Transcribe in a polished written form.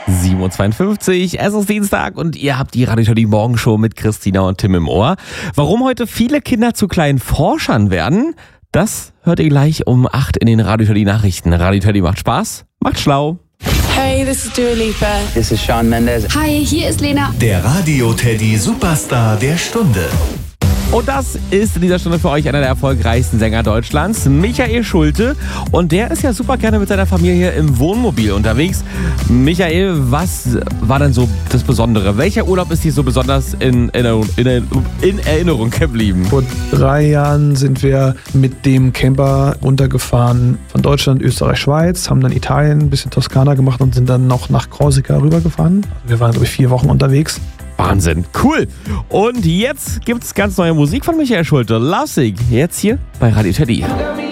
7.52 Uhr, es ist Dienstag und ihr habt die Radio Teddy Morgenshow mit Christina und Tim im Ohr. Warum heute viele Kinder zu kleinen Forschern werden, das hört ihr gleich um 8 in den Radio Teddy Nachrichten. Radio Teddy macht Spaß, macht schlau. Hey, this is Dua Lipa. This is Shawn Mendes. Hi, hier ist Lena. Der Radio Teddy Superstar der Stunde. Und das ist in dieser Stunde für euch einer der erfolgreichsten Sänger Deutschlands, Michael Schulte. Und der ist ja super gerne mit seiner Familie im Wohnmobil unterwegs. Michael, was war denn so das Besondere? Welcher Urlaub ist dir so besonders in Erinnerung geblieben? Vor 3 Jahren sind wir mit dem Camper runtergefahren von Deutschland, Österreich, Schweiz, haben dann Italien, ein bisschen Toskana gemacht und sind dann noch nach Korsika rübergefahren. Wir waren, glaube ich, 4 Wochen unterwegs. Wahnsinn, cool. Und jetzt gibt's ganz neue Musik von Michael Schulte. Lovesick, jetzt hier bei Radio Teddy.